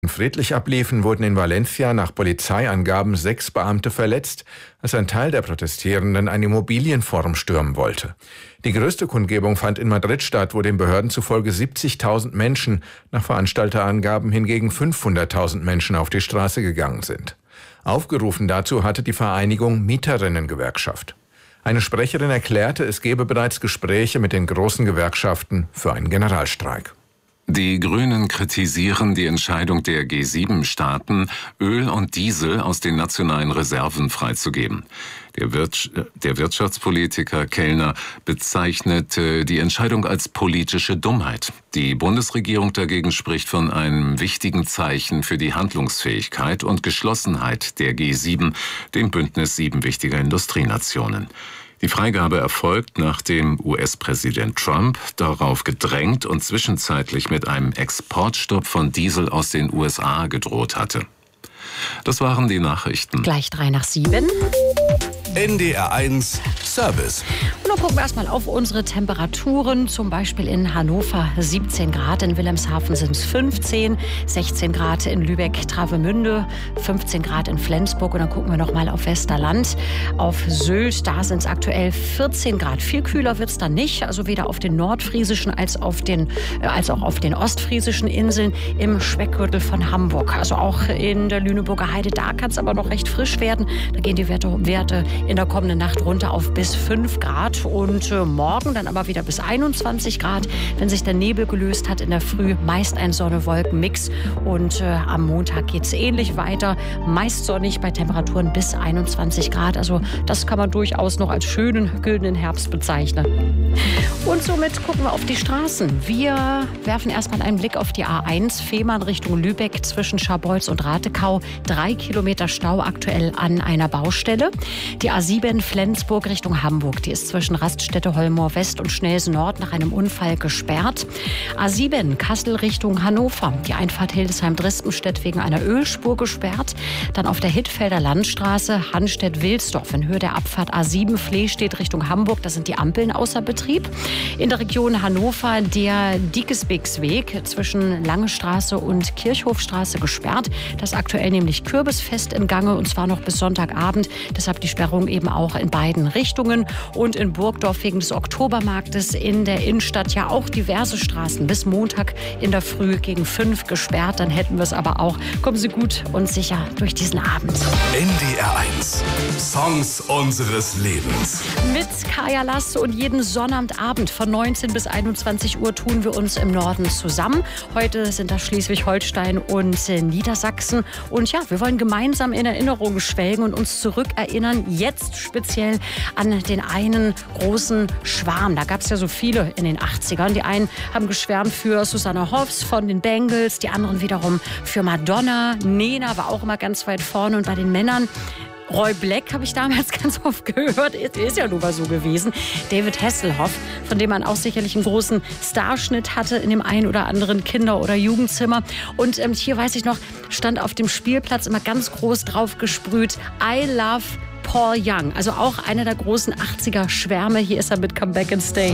friedlich abliefen, wurden in Valencia nach Polizeiangaben 6 Beamte verletzt, als ein Teil der Protestierenden ein Immobilienforum stürmen wollte. Die größte Kundgebung fand in Madrid statt, wo den Behörden zufolge 70.000 Menschen, nach Veranstalterangaben hingegen 500.000 Menschen auf die Straße gegangen sind. Aufgerufen dazu hatte die Vereinigung Mieterinnen-Gewerkschaft. Eine Sprecherin erklärte, es gebe bereits Gespräche mit den großen Gewerkschaften für einen Generalstreik. Die Grünen kritisieren die Entscheidung der G7-Staaten, Öl und Diesel aus den nationalen Reserven freizugeben. Der Wirtschaftspolitiker Kellner bezeichnete die Entscheidung als politische Dummheit. Die Bundesregierung dagegen spricht von einem wichtigen Zeichen für die Handlungsfähigkeit und Geschlossenheit der G7, dem Bündnis 7 wichtiger Industrienationen. Die Freigabe erfolgt, nachdem US-Präsident Trump darauf gedrängt und zwischenzeitlich mit einem Exportstopp von Diesel aus den USA gedroht hatte. Das waren die Nachrichten. Gleich 6:03. NDR1 Service. Und dann gucken wir erstmal auf unsere Temperaturen. Zum Beispiel in Hannover 17 Grad, in Wilhelmshaven sind es 15, 16 Grad in Lübeck-Travemünde, 15 Grad in Flensburg. Und dann gucken wir nochmal auf Westerland, auf Sylt. Da sind es aktuell 14 Grad. Viel kühler wird es dann nicht. Also weder auf den nordfriesischen als auch auf den ostfriesischen Inseln im Speckgürtel von Hamburg. Also auch in der Lüneburger Heide, da kann es aber noch recht frisch werden. Da gehen die Werte in der kommenden Nacht runter auf bis 5 Grad und morgen dann aber wieder bis 21 Grad, wenn sich der Nebel gelöst hat in der Früh. Meist ein Sonne-Wolken-Mix und am Montag geht es ähnlich weiter. Meist sonnig bei Temperaturen bis 21 Grad. Also das kann man durchaus noch als schönen, güldenen Herbst bezeichnen. Und somit gucken wir auf die Straßen. Wir werfen erstmal einen Blick auf die A1 Fehmarn Richtung Lübeck zwischen Scharbeutz und Ratekau. 3 Kilometer Stau aktuell an einer Baustelle. Die A7 Flensburg Richtung Hamburg, die ist zwischen Raststätte Holmoor West und Schnelsen Nord nach einem Unfall gesperrt. A7 Kassel Richtung Hannover, die Einfahrt Hildesheim-Dresdenstedt wegen einer Ölspur gesperrt. Dann auf der Hittfelder Landstraße Hannstedt-Wilsdorf in Höhe der Abfahrt A7 Flehstedt Richtung Hamburg, da sind die Ampeln außer Betrieb. In der Region Hannover der Diekesbeksweg zwischen Lange Straße und Kirchhofstraße gesperrt. Das ist aktuell nämlich Kürbisfest im Gange und zwar noch bis Sonntagabend. Deshalb die Sperrung eben auch in beiden Richtungen. Und in Burgdorf wegen des Oktobermarktes in der Innenstadt ja auch diverse Straßen bis Montag in der Früh gegen 5 gesperrt. Dann hätten wir es aber auch. Kommen Sie gut und sicher durch diesen Abend. NDR1 Songs unseres Lebens. Mit Kaya Lass und jeden Sonnabendabend von 19 bis 21 Uhr tun wir uns im Norden zusammen. Heute sind das Schleswig-Holstein und Niedersachsen. Und ja, wir wollen gemeinsam in Erinnerung schwelgen und uns zurückerinnern, jetzt speziell an den einen großen Schwarm. Da gab es ja so viele in den 80ern. Die einen haben geschwärmt für Susanne Hoffs von den Bangles, die anderen wiederum für Madonna. Nena war auch immer ganz weit vorne und bei den Männern Roy Black habe ich damals ganz oft gehört. Ist ja nun mal so gewesen. David Hasselhoff, von dem man auch sicherlich einen großen Starschnitt hatte in dem einen oder anderen Kinder- oder Jugendzimmer. Und hier, weiß ich noch, stand auf dem Spielplatz immer ganz groß drauf gesprüht: I love Paul Young. Also auch einer der großen 80er-Schwärme. Hier ist er mit Come Back and Stay.